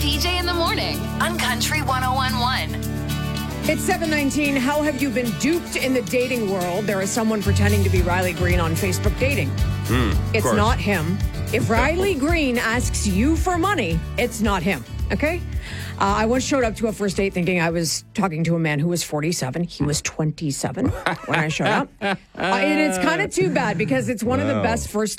PJ in the morning on Country 101.1. It's 7:19. How have you been duped in the dating world? There is someone pretending to be Riley Green on Facebook dating. It's not him. If Riley Green asks you for money, it's not him. Okay? I once showed up to a first date thinking I was talking to a man who was 47. He was 27 when I showed up. And it's kind of too bad because it's one of the best first